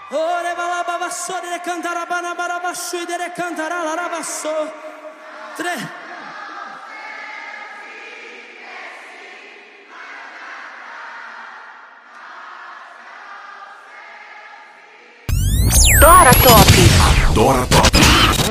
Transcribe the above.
Ore balababasso de cantarabana barabassu de cantaralarabasso. 3 Dora Top.